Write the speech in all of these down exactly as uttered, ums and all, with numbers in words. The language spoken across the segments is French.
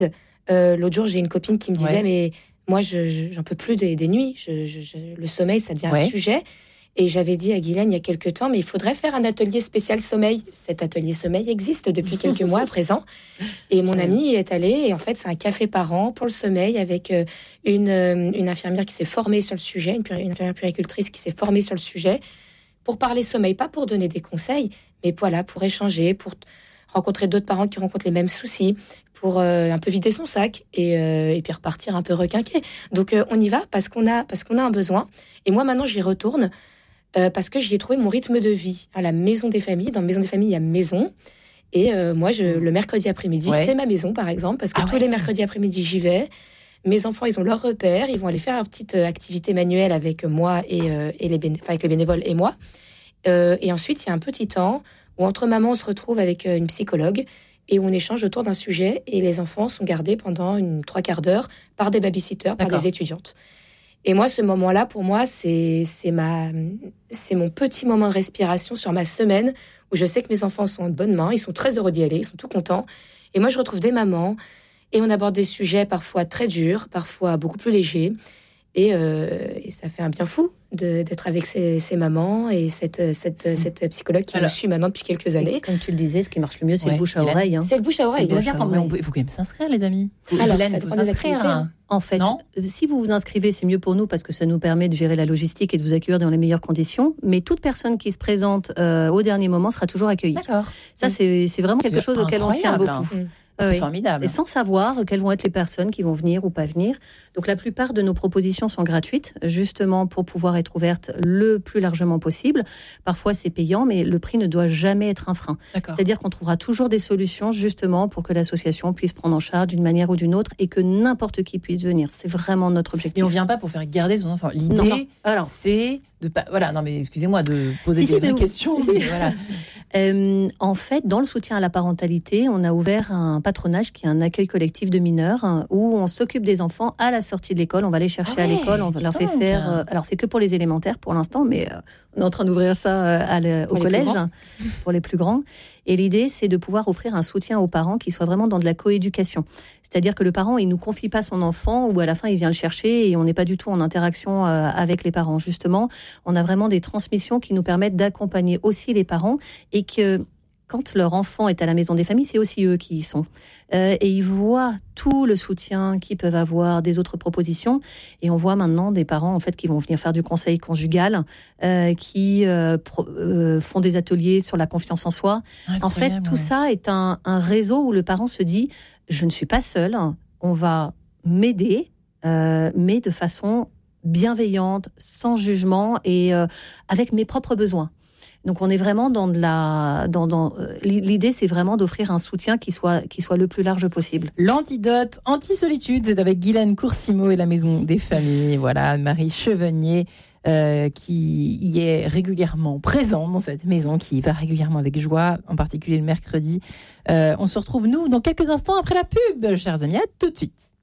Euh, l'autre jour, j'ai une copine qui me disait, Ouais. mais moi, je, je- j'en peux plus des, des nuits. Je, je- je- le sommeil, ça devient Ouais. un sujet. Et j'avais dit à Guylaine il y a quelques temps, mais il faudrait faire un atelier spécial sommeil. Cet atelier sommeil existe depuis quelques mois à présent. Et mon Ouais. amie y est allée. Et en fait, c'est un café par an pour le sommeil avec euh, une, euh, une infirmière qui s'est formée sur le sujet, une, puri- une infirmière puéricultrice qui s'est formée sur le sujet pour parler sommeil, pas pour donner des conseils, mais voilà, pour échanger, pour t- rencontrer d'autres parents qui rencontrent les mêmes soucis, pour euh, un peu vider son sac et, euh, et puis repartir un peu requinqué. Donc euh, on y va parce qu'on a parce qu'on a un besoin. Et moi maintenant j'y retourne euh, parce que j'y ai trouvé mon rythme de vie à la maison des familles. Dans Maison des familles, il y a maison. Et euh, moi, je, le mercredi après-midi, Ouais. c'est ma maison, par exemple, parce que Ah tous ouais. les mercredis après-midi, j'y vais. Mes enfants, ils ont leur repère. Ils vont aller faire leur petite euh, activité manuelle avec moi et, euh, et les, béné- enfin, avec les bénévoles et moi. Euh, et ensuite, il y a un petit temps où entre mamans, on se retrouve avec euh, une psychologue et où on échange autour d'un sujet. Et les enfants sont gardés pendant une trois quarts d'heure par des babysitters, par D'accord. des étudiantes. Et moi, ce moment-là, pour moi, c'est c'est ma c'est mon petit moment de respiration sur ma semaine où je sais que mes enfants sont en bonne main, ils sont très heureux d'y aller, ils sont tout contents. Et moi, je retrouve des mamans et on aborde des sujets parfois très durs, parfois beaucoup plus légers. Et, euh, et ça fait un bien fou de- d'être avec ces, ces mamans et cette, cette, cette psychologue qui Alors, me suit maintenant depuis quelques Et années. comme tu le disais, ce qui marche le mieux, c'est Ouais. le bouche à Et là, oreille. Hein. C'est le bouche à oreille. C'est le C'est-à-dire bouche à qu'on mais on oreille. peut- il faut quand même s'inscrire, les amis. Alors, Guylaine, ça il faut dépend des s'inscrire. activités, hein. En fait, Non. si vous vous inscrivez, c'est mieux pour nous parce que ça nous permet de gérer la logistique et de vous accueillir dans les meilleures conditions. Mais toute personne qui se présente euh, au dernier moment sera toujours accueillie. D'accord. Ça, c'est c'est vraiment quelque C'est chose auquel on tient incroyable, beaucoup. hein. Ah C'est oui. formidable. Et sans savoir quelles vont être les personnes qui vont venir ou pas venir. Donc la plupart de nos propositions sont gratuites, justement pour pouvoir être ouvertes le plus largement possible. Parfois c'est payant, mais le prix ne doit jamais être un frein. D'accord. C'est-à-dire qu'on trouvera toujours des solutions justement pour que l'association puisse prendre en charge d'une manière ou d'une autre et que n'importe qui puisse venir. C'est vraiment notre objectif. Et on vient pas pour faire garder son enfant. Non, non. L'idée, Alors. c'est de pas. Voilà, non, mais excusez-moi de poser Si, des si, vraies mais oui. questions. Si. mais voilà. Euh, en fait, dans le soutien à la parentalité, on a ouvert un patronage qui est un accueil collectif de mineurs hein, où on s'occupe des enfants à la sortie de l'école. On va les chercher Ah ouais, à l'école, on dis leur fait donc. faire. euh, alors, c'est que pour les élémentaires pour l'instant, mais euh, on est en train d'ouvrir ça euh, à le- Pour au les plus collège grands. pour les plus grands. Et l'idée, c'est de pouvoir offrir un soutien aux parents qui soit vraiment dans de la coéducation. C'est-à-dire que le parent, il ne nous confie pas son enfant ou à la fin, il vient le chercher et on n'est pas du tout en interaction euh, avec les parents. Justement, on a vraiment des transmissions qui nous permettent d'accompagner aussi les parents et que quand leur enfant est à la maison des familles, c'est aussi eux qui y sont. Euh, et ils voient tout le soutien qu'ils peuvent avoir, des autres propositions. Et on voit maintenant des parents en fait qui vont venir faire du conseil conjugal, euh, qui euh, pro- euh, font des ateliers sur la confiance en soi. En fait, Incroyable, tout ouais. ça est un, un réseau où le parent se dit « je ne suis pas seul, on va m'aider, euh, mais de façon bienveillante, sans jugement et euh, avec mes propres besoins ». Donc on est vraiment dans de la, dans, dans euh, l'idée, c'est vraiment d'offrir un soutien qui soit qui soit le plus large possible. L'antidote anti-solitude, c'est avec Guylaine Coursimo et la Maison des Familles. Voilà, Marie Chevenier euh, qui y est régulièrement présente dans cette maison, qui y va régulièrement avec joie, en particulier le mercredi. Euh, on se retrouve, nous, dans quelques instants après la pub, chers amis. À tout de suite.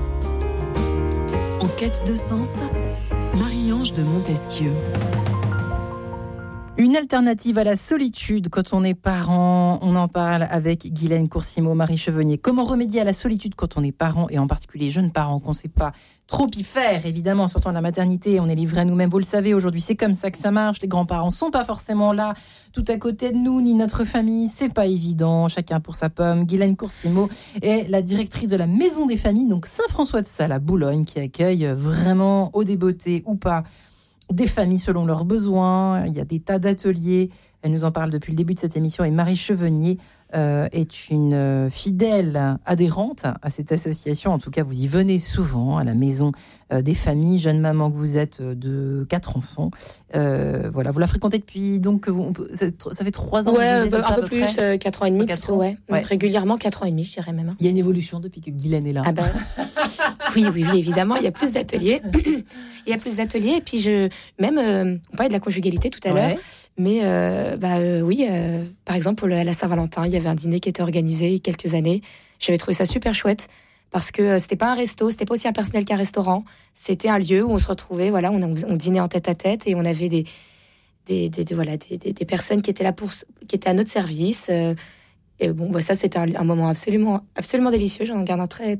En quête de sens, Marie-Ange de Montesquieu. Une alternative à la solitude quand on est parent, on en parle avec Guylaine Coursimo, Marie Chevenier. Comment remédier à la solitude quand on est parent, et en particulier jeunes parents, qu'on ne sait pas trop y faire, évidemment, en sortant de la maternité, on est livré à nous-mêmes, vous le savez, aujourd'hui c'est comme ça que ça marche, les grands-parents ne sont pas forcément là, tout à côté de nous, ni notre famille, c'est pas évident, chacun pour sa pomme. Guylaine Coursimo est la directrice de la Maison des Familles, donc Saint-François-de-Sales à Boulogne, qui accueille vraiment, au débeauté ou pas, des familles selon leurs besoins. Il y a des tas d'ateliers. Elle nous en parle depuis le début de cette émission. Et Marie Chevenier euh, est une euh, fidèle adhérente à cette association. En tout cas, vous y venez souvent à la maison euh, des familles. Jeune maman que vous êtes euh, de quatre enfants. Euh, voilà, vous la fréquentez depuis donc vous, on peut, ça, ça fait trois ans. Ouais, vous disiez, bah, c'est ça, un à peu peu plus, près euh, quatre ans et demi, Quatre plutôt, ans. ouais. Ouais. Régulièrement quatre ans et demi, je dirais même. Il y a une évolution depuis que Guylaine est là. Ah ben, oui, oui, oui, évidemment, il y a plus d'ateliers. Il y a plus d'ateliers. Et puis, je, même, euh, on parlait de la conjugalité tout à l'heure. Ouais. Mais euh, bah, euh, oui, euh, par exemple, pour le- la Saint-Valentin, il y avait un dîner qui était organisé il y a quelques années. J'avais trouvé ça super chouette parce que euh, c'était pas un resto, c'était pas aussi impersonnel qu'un restaurant. C'était un lieu où on se retrouvait, voilà, on, on dînait en tête à tête et on avait des, des, des, des- voilà, des, des, des personnes qui étaient là pour, qui étaient à notre service. euh, Et bon, bah, ça, c'était un, un moment absolument, absolument délicieux. J'en garde un très,